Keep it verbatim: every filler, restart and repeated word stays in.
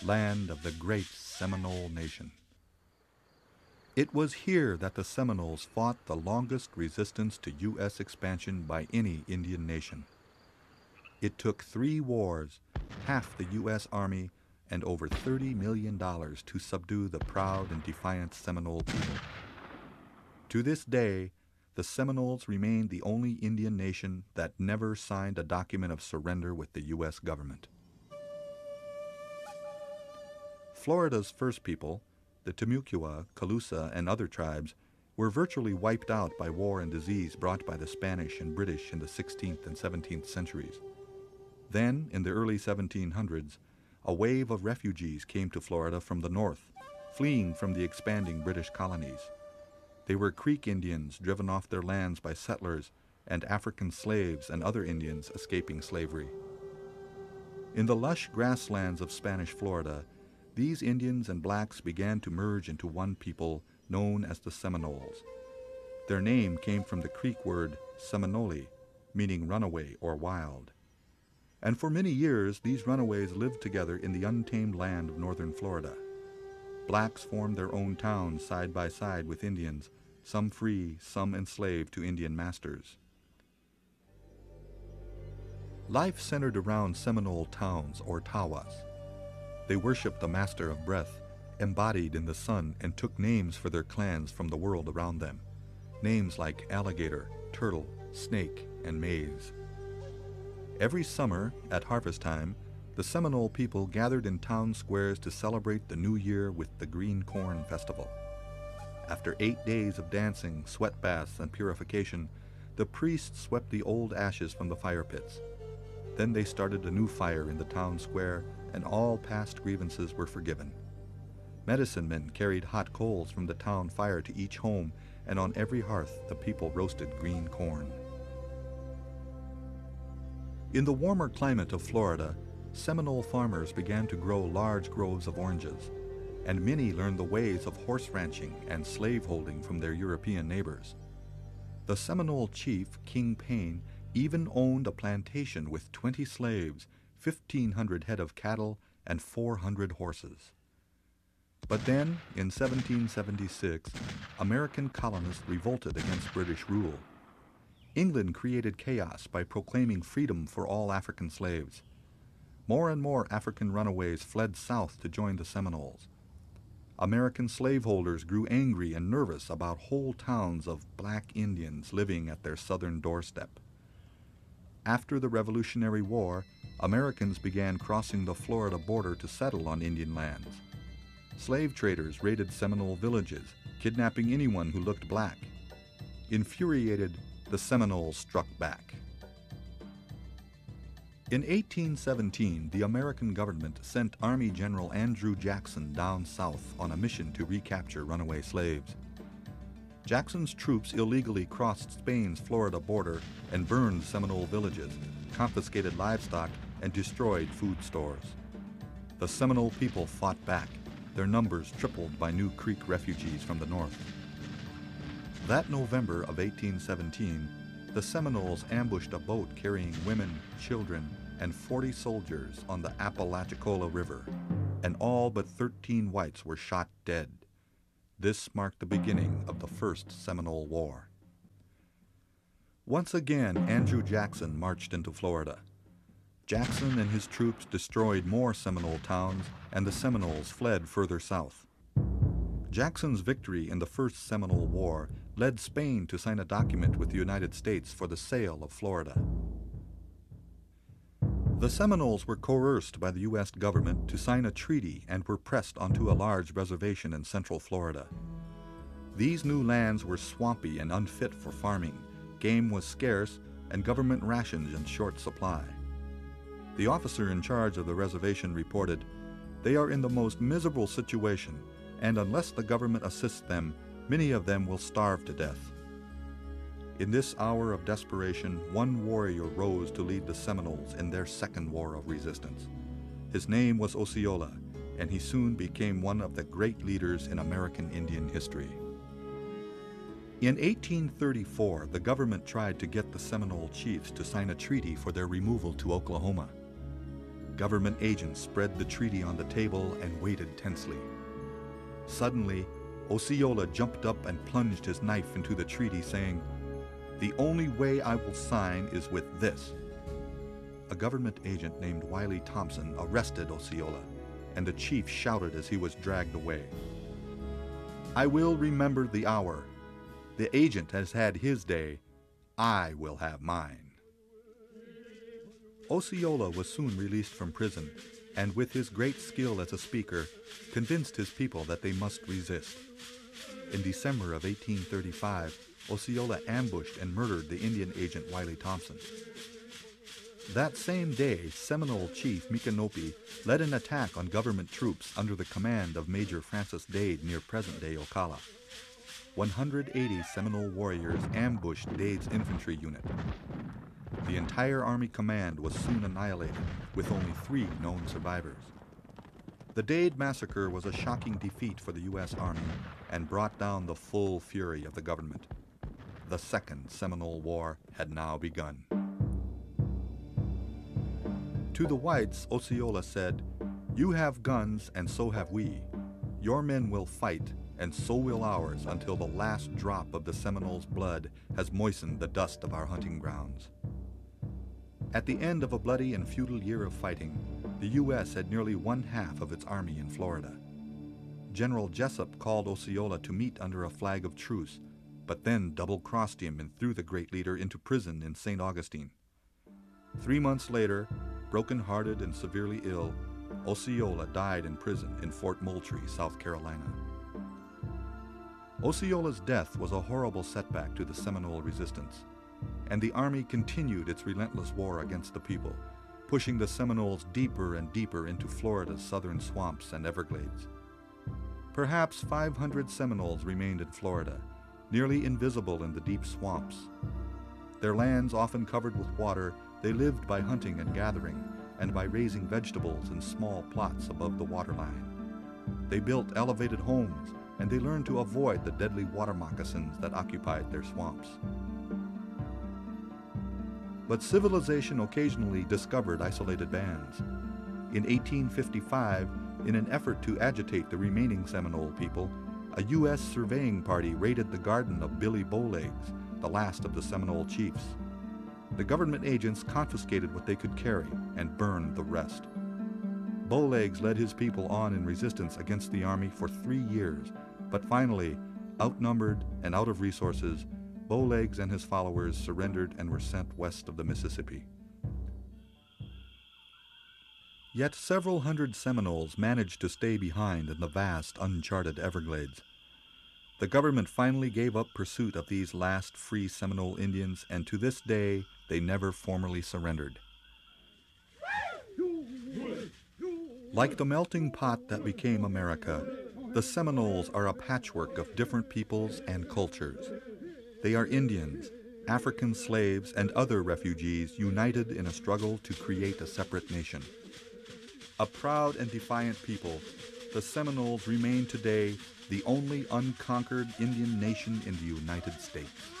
land of the great Seminole Nation. It was here that the Seminoles fought the longest resistance to U S expansion by any Indian nation. It took three wars, half the U S Army, and over thirty million dollars to subdue the proud and defiant Seminole people. To this day, the Seminoles remain the only Indian nation that never signed a document of surrender with the U S government. Florida's first people, the Timucua, Calusa, and other tribes, were virtually wiped out by war and disease brought by the Spanish and British in the sixteenth and seventeenth centuries. Then, in the early seventeen hundreds, a wave of refugees came to Florida from the north, fleeing from the expanding British colonies. They were Creek Indians driven off their lands by settlers and African slaves and other Indians escaping slavery. In the lush grasslands of Spanish Florida, these Indians and blacks began to merge into one people known as the Seminoles. Their name came from the Creek word Seminole, meaning runaway or wild. And for many years, these runaways lived together in the untamed land of northern Florida. Blacks formed their own towns side by side with Indians, some free, some enslaved to Indian masters. Life centered around Seminole towns or tawas. They worshipped the master of breath, embodied in the sun, and took names for their clans from the world around them. Names like alligator, turtle, snake, and maize. Every summer, at harvest time, the Seminole people gathered in town squares to celebrate the new year with the Green Corn Festival. After eight days of dancing, sweat baths, and purification, the priests swept the old ashes from the fire pits. Then they started a new fire in the town square, and all past grievances were forgiven. Medicine men carried hot coals from the town fire to each home, and on every hearth the people roasted green corn. In the warmer climate of Florida, Seminole farmers began to grow large groves of oranges, and many learned the ways of horse ranching and slaveholding from their European neighbors. The Seminole chief, King Payne, even owned a plantation with twenty slaves, fifteen hundred head of cattle, and four hundred horses. But then, in seventeen seventy-six, American colonists revolted against British rule. England created chaos by proclaiming freedom for all African slaves. More and more African runaways fled south to join the Seminoles. American slaveholders grew angry and nervous about whole towns of black Indians living at their southern doorstep. After the Revolutionary War, Americans began crossing the Florida border to settle on Indian lands. Slave traders raided Seminole villages, kidnapping anyone who looked black. Infuriated, the Seminoles struck back. In eighteen seventeen, the American government sent Army General Andrew Jackson down south on a mission to recapture runaway slaves. Jackson's troops illegally crossed Spain's Florida border and burned Seminole villages, confiscated livestock, and destroyed food stores. The Seminole people fought back, their numbers tripled by new Creek refugees from the north. That November of eighteen seventeen, the Seminoles ambushed a boat carrying women, children, and forty soldiers on the Apalachicola River, and all but thirteen whites were shot dead. This marked the beginning of the First Seminole War. Once again, Andrew Jackson marched into Florida. Jackson and his troops destroyed more Seminole towns, and the Seminoles fled further south. Jackson's victory in the First Seminole War led Spain to sign a document with the United States for the sale of Florida. The Seminoles were coerced by the U S government to sign a treaty and were pressed onto a large reservation in central Florida. These new lands were swampy and unfit for farming, game was scarce, and government rations in short supply. The officer in charge of the reservation reported, "They are in the most miserable situation, and unless the government assists them, many of them will starve to death." In this hour of desperation, one warrior rose to lead the Seminoles in their second war of resistance. His name was Osceola, and he soon became one of the great leaders in American Indian history. In eighteen thirty-four, the government tried to get the Seminole chiefs to sign a treaty for their removal to Oklahoma. government agents spread the treaty on the table and waited tensely. Suddenly, Osceola jumped up and plunged his knife into the treaty, saying, "The only way I will sign is with this." A government agent named Wiley Thompson arrested Osceola, and the chief shouted as he was dragged away, "I will remember the hour. The agent has had his day. I will have mine." Osceola was soon released from prison, and with his great skill as a speaker, convinced his people that they must resist. In December of eighteen thirty-five, Osceola ambushed and murdered the Indian agent Wiley Thompson. That same day, Seminole chief Micanopy led an attack on government troops under the command of Major Francis Dade near present-day Ocala. one hundred eighty Seminole warriors ambushed Dade's infantry unit. The entire Army command was soon annihilated, with only three known survivors. The Dade massacre was a shocking defeat for the U S Army and brought down the full fury of the government. The Second Seminole War had now begun. To the whites, Osceola said, "You have guns and so have we. Your men will fight and so will ours until the last drop of the Seminoles' blood has moistened the dust of our hunting grounds." At the end of a bloody and futile year of fighting, the U S had nearly one half of its army in Florida. General Jessup called Osceola to meet under a flag of truce, but then double-crossed him and threw the great leader into prison in Saint Augustine. Three months later, broken-hearted and severely ill, Osceola died in prison in Fort Moultrie, South Carolina. Osceola's death was a horrible setback to the Seminole resistance, and the Army continued its relentless war against the people, pushing the Seminoles deeper and deeper into Florida's southern swamps and Everglades. Perhaps five hundred Seminoles remained in Florida, nearly invisible in the deep swamps. Their lands often covered with water, they lived by hunting and gathering, and by raising vegetables in small plots above the waterline. They built elevated homes, and they learned to avoid the deadly water moccasins that occupied their swamps. But civilization occasionally discovered isolated bands. In eighteen fifty-five, in an effort to agitate the remaining Seminole people, a U S surveying party raided the garden of Billy Bowlegs, the last of the Seminole chiefs. The government agents confiscated what they could carry and burned the rest. Bowlegs led his people on in resistance against the army for three years, but finally, outnumbered and out of resources, Bowlegs and his followers surrendered and were sent west of the Mississippi. Yet several hundred Seminoles managed to stay behind in the vast, uncharted Everglades. The government finally gave up pursuit of these last free Seminole Indians, and to this day, they never formally surrendered. Like the melting pot that became America, the Seminoles are a patchwork of different peoples and cultures. They are Indians, African slaves, and other refugees united in a struggle to create a separate nation. A proud and defiant people, the Seminoles remain today the only unconquered Indian nation in the United States.